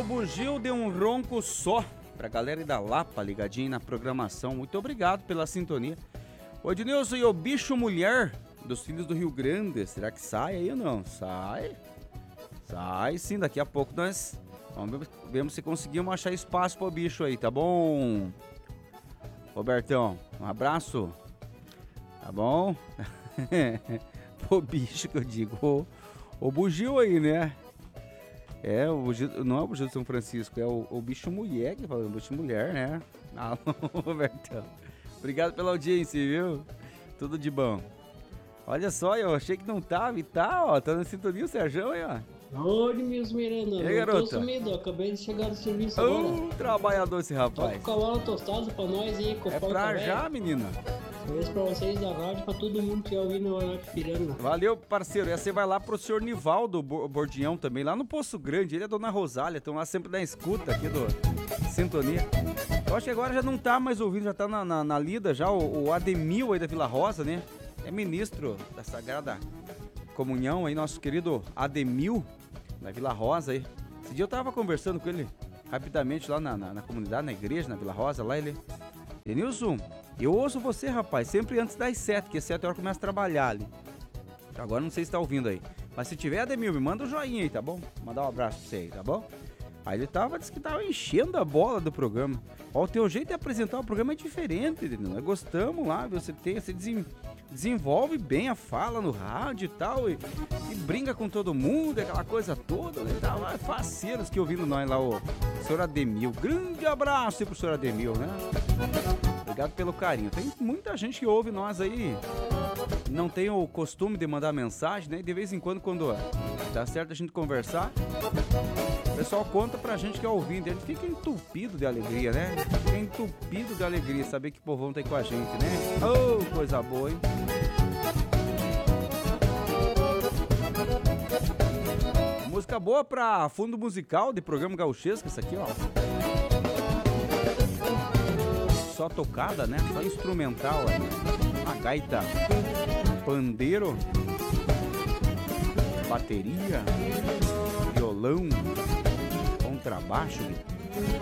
o bugio de um ronco só. Pra galera da Lapa ligadinha na programação. Muito obrigado pela sintonia. O Ednilson e o bicho mulher dos Filhos do Rio Grande. Será que sai aí ou não? Sai. Sai sim, daqui a pouco nós vemos se conseguimos achar espaço pro bicho aí, tá bom? Robertão, um abraço. Tá bom? O bicho que eu digo. O bugio aí, né? É, o bugio, não é o bugio de São Francisco, é o bicho mulher que fala, o bicho mulher, né? Alô, Robertão. Obrigado pela audiência, viu? Tudo de bom. Olha só, eu achei que não tava e tá, ó. Tá na sintonia o Serjão aí, ó. Oi, meus Miranda. E aí, garota? Tô sumido, acabei de chegar do serviço agora. Trabalhador esse rapaz. Toca o cavalo tostado pra nós aí, com É pra já, menina. Beijo pra vocês da rádio, pra todo mundo que ouvindo no horário Piranga. Valeu, parceiro. E aí você vai lá pro senhor Nivaldo Bordião também, lá no Poço Grande. Ele é a Dona Rosália, estão lá sempre na escuta aqui do Sintonia. Eu acho que agora já não tá mais ouvindo, já tá na lida já o Ademil aí da Vila Rosa, né? É ministro da Sagrada Comunhão aí, nosso querido Ademil da Vila Rosa aí. Esse dia eu tava conversando com ele rapidamente lá na comunidade, na igreja, na Vila Rosa, lá ele... Denilson, eu ouço você, rapaz, sempre antes das 7, que às 7 horas começa a trabalhar ali. Agora não sei se tá ouvindo aí. Mas se tiver, Ademil, me manda um joinha aí, tá bom? Mandar um abraço pra você aí, tá bom? Aí ele disse que tava enchendo a bola do programa. Ó, o teu jeito de apresentar o programa é diferente, Denilson. Nós gostamos lá, você desenvolve bem a fala no rádio e tal, e brinca com todo mundo, aquela coisa toda, né? Tal, é faceiros que ouvindo nós lá, o senhor Ademil. Grande abraço aí pro senhor Ademil, né? Obrigado pelo carinho. Tem muita gente que ouve nós aí, não tem o costume de mandar mensagem, né? De vez em quando dá certo a gente conversar, o pessoal conta pra gente que é ouvinte, a gente fica entupido de alegria, né? Fica entupido de alegria saber que o povão tá aí com a gente, né? Oh, coisa boa, hein? Música boa pra fundo musical de programa gauchesco, isso aqui, ó. Só tocada, né? Só instrumental, a gaita, pandeiro, bateria, violão, contrabaixo,